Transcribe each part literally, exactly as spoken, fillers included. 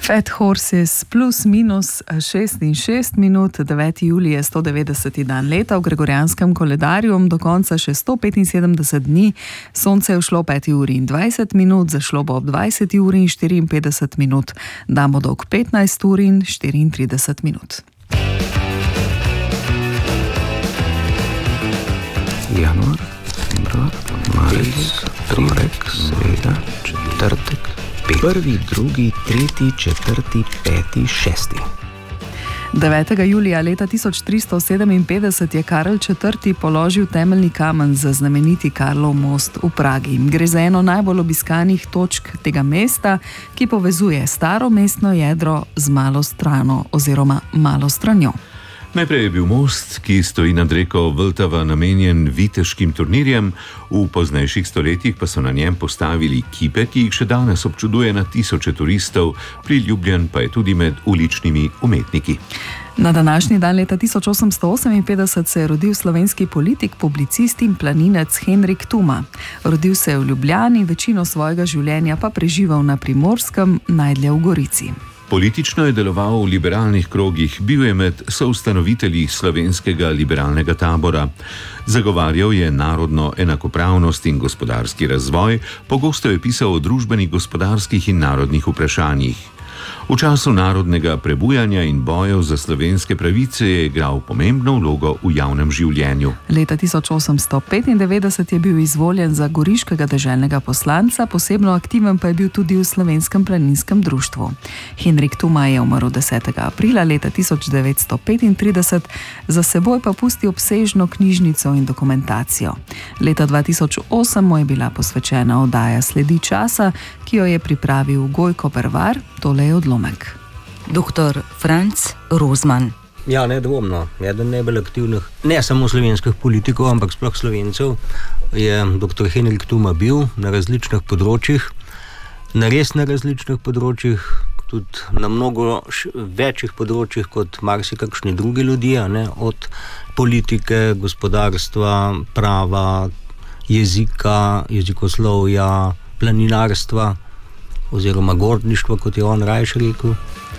Fat Horses plus minus šestinšestdeset minut, deveti julij je sto devetdeseti dan leta v gregorijanskem koledarju, do konca še sto petinsedemdeset dni, sonce je všlo peti uri in dvajset minut, zašlo bo ob dvajseti uri in štiriinpetdeset minut, dan bo dolg petnajst ur in štiriintrideset minut. Januar, februar, marec, torek, sreda, četrtek, prvi, drugi, tretji, četrti, peti, šesti. devetega julija leta tisoč tristo sedeminpetdeset je Karel četrti položil temeljni kamen za znameniti Karlov most v Pragi. Gre za eno najbolj obiskanih točk tega mesta, ki povezuje staro mestno jedro z malo strano oziroma malo stranjo. Najprej je bil most, ki stoji nad reko Vltava, namenjen viteškim turnirjem, v poznejših stoletjih pa so na njem postavili kipe, ki jih še danes občuduje na tisoče turistov, priljubljen pa je tudi med uličnimi umetniki. Na današnji dan leta tisoč osemsto oseminpetdeset se je rodil slovenski politik, publicist in planinec Henrik Tuma. Rodil se je v Ljubljani, večino svojega življenja pa preživel na Primorskem, najdlje v Gorici. Politično je deloval v liberalnih krogih, bil je med soustanovitelji slovenskega liberalnega tabora. Zagovarjal je narodno enakopravnost in gospodarski razvoj, pogosto je pisal o družbenih, gospodarskih in narodnih vprašanjih. V času narodnega prebujanja in bojev za slovenske pravice je igral pomembno vlogo v javnem življenju. Leta tisoč osemsto petindevetdeset je bil izvoljen za goriškega deželnega poslanca, posebno aktiven pa je bil tudi v Slovenskem planinskem društvu. Henrik Tuma je umrl desetega aprila leta tisoč devetsto petintrideset, za seboj pa pustil obsežno knjižnico in dokumentacijo. Leta dva tisoč osem mu je bila posvečena oddaja Sledi časa, ki jo je pripravil Gojko Pervar, tole je odlomek. Doktor Franc Rozman. Ja, nedvomno. Eden najbolj aktivnih, ne samo slovenskih politikov, ampak sploh Slovencev, je doktor Henrik Tuma bil na različnih področjih, na res na različnih področjih, tudi na mnogo večjih področjih kot marsikakšni drugi ljudje, ne? Od politike, gospodarstva, prava, jezika, jezikoslovja, planinarstva oziroma gordništva, kot je on rajši rekel.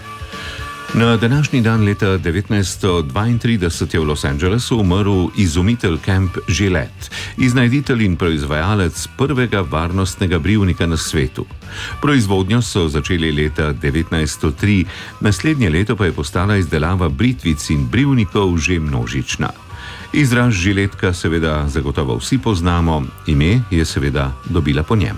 Na današnji dan leta devetnajststo dvaintrideset je v Los Angelesu umrl izumitelj Camp Gillette, iznajditelj in proizvajalec prvega varnostnega brivnika na svetu. Proizvodnjo so začeli leta devetnajststo tri, naslednje leto pa je postala izdelava britvic in brivnikov že množična. Izraz žiletka seveda zagotovo vsi poznamo, ime je seveda dobila po njem.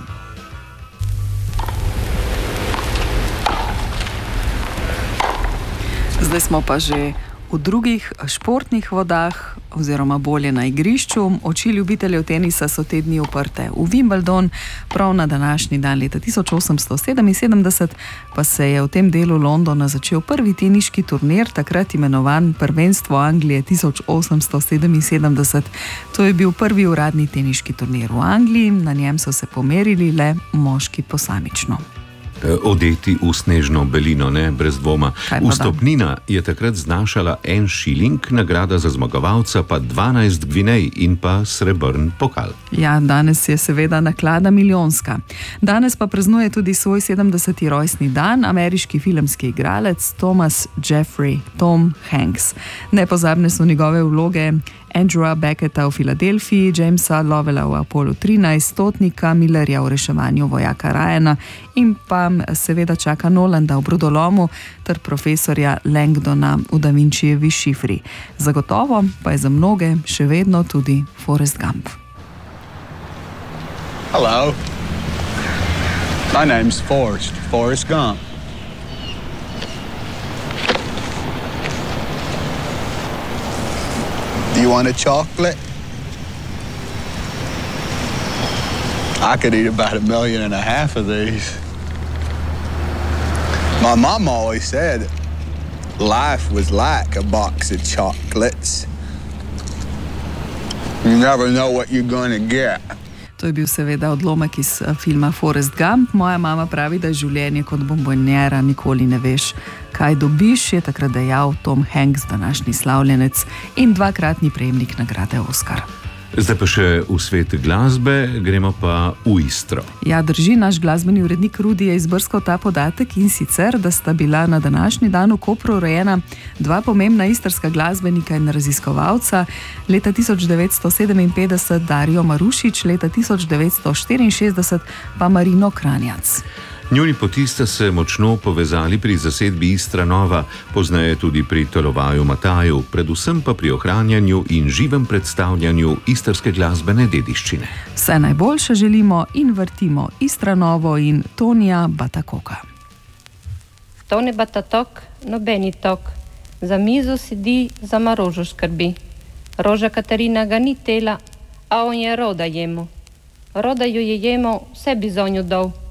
Zdaj smo pa že v drugih športnih vodah, oziroma bolje na igrišču. Oči ljubiteljev tenisa so te dni uprte v Wimbledon, prav na današnji dan leta tisoč osemsto sedeminsedemdeset pa se je v tem delu Londona začel prvi teniški turnir, takrat imenovan Prvenstvo Anglije tisoč osemsto sedeminsedemdeset. To je bil prvi uradni teniški turnir v Angliji, na njem so se pomerili le moški posamično. Odeti v snežno belino, ne, brez dvoma. Vstopnina je takrat znašala en šiling, nagrada za zmagovalca pa dvanajst gvinej in pa srebrn pokal. Ja, danes je seveda naklada milijonska. Danes pa praznuje tudi svoj sedemdeseti rojstni dan ameriški filmski igralec Thomas Jeffrey, Tom Hanks. Nepozabne so njegove vloge Andrewa Becketa v Filadelfiji, Jamesa Lovella v Apollo trinajst, Stotnika Millerja v Reševanju vojaka Ryana in pa seveda čaka Nolanda v Brodolomu ter profesorja Langdona v Da Vincijevi šifri. Zagotovo pa je za mnoge še vedno tudi Forrest Gump. Hello. My name's Forrest, Forrest Gump. Do you want a chocolate? I could eat about a million and a half of these. My mom always said life was like a box of chocolates. You never know what you're going to get. To je bil seveda odlomek iz filma Forrest Gump. Moja mama pravi, da je življenje kot bombonjera, nikoli ne veš, kaj dobiš, je takrat dejal Tom Hanks, današnji slavljenec in dvakratni prejemnik nagrade Oscar. Zdaj pa še v svet glasbe, gremo pa v Istro. Ja, drži, naš glasbeni urednik Rudi je izbrskal ta podatek, in sicer, da sta bila na današnji dan v Kopru rojena dva pomembna istrska glasbenika in raziskovalca. Leta tisoč devetsto sedeminpetdeset Darijo Marušič, leta tisoč devetsto štiriinšestdeset pa Marino Kranjac. Njuni poti sta se močno povezali pri zasedbi Istra Nova, pozneje tudi pri telovaju Mataju, predvsem pa pri ohranjanju in živem predstavljanju istrske glasbene dediščine. Vse najboljše želimo in vrtimo Istra Novo in Tonija Batakoka. Tone Batatok, nobeni tok, za mizo sedi, za marožo skrbi. Roža Katarina ga ni tela, a on je roda jemu. Roda jo je jemo, vse bi zonju dol.